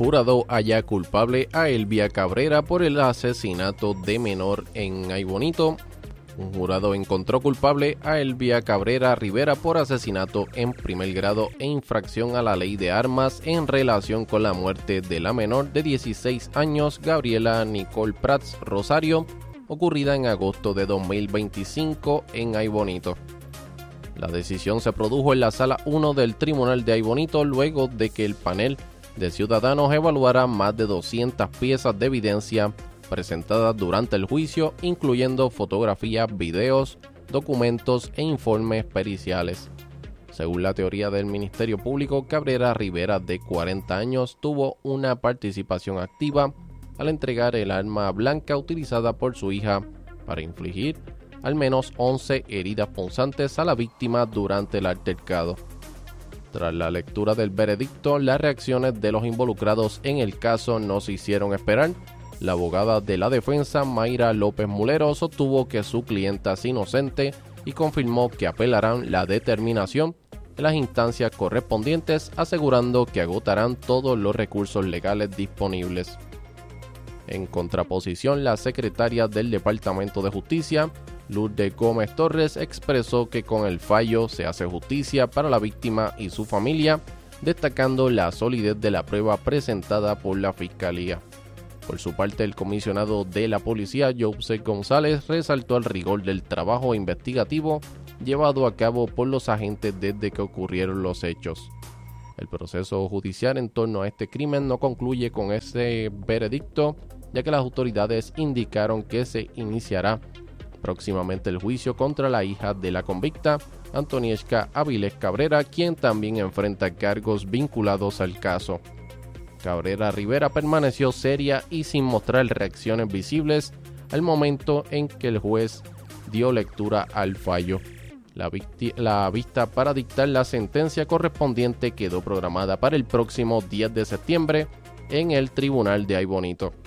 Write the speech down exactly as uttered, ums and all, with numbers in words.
jurado halla culpable a Elvia Cabrera por el asesinato de menor en Aybonito. Un jurado encontró culpable a Elvia Cabrera Rivera por asesinato en primer grado e infracción a la ley de armas en relación con la muerte de la menor de dieciséis años, Gabriela Nicole Prats Rosario, ocurrida en agosto de dos mil veinticinco en Aybonito. La decisión se produjo en la Sala uno del Tribunal de Aybonito luego de que el panel de ciudadanos evaluara más de doscientas piezas de evidencia presentadas durante el juicio, incluyendo fotografías, videos, documentos e informes periciales. Según la teoría del Ministerio Público, Cabrera Rivera, de cuarenta años, tuvo una participación activa al entregar el arma blanca utilizada por su hija para infligir al menos once heridas punzantes a la víctima durante el altercado. Tras la lectura del veredicto, las reacciones de los involucrados en el caso no se hicieron esperar. La abogada de la defensa, Mayra López Mulero, sostuvo que su clienta es inocente y confirmó que apelarán la determinación en las instancias correspondientes, asegurando que agotarán todos los recursos legales disponibles. En contraposición, la secretaria del Departamento de Justicia, Lourdes Gómez Torres, expresó que con el fallo se hace justicia para la víctima y su familia, destacando la solidez de la prueba presentada por la Fiscalía. Por su parte, el comisionado de la policía, Joseph González, resaltó el rigor del trabajo investigativo llevado a cabo por los agentes desde que ocurrieron los hechos. El proceso judicial en torno a este crimen no concluye con ese veredicto, ya que las autoridades indicaron que se iniciará próximamente el juicio contra la hija de la convicta, Antonieshka Avilés Cabrera, quien también enfrenta cargos vinculados al caso. Cabrera Rivera permaneció seria y sin mostrar reacciones visibles al momento en que el juez dio lectura al fallo. La, victi- la vista para dictar la sentencia correspondiente quedó programada para el próximo diez de septiembre en el Tribunal de Aybonito.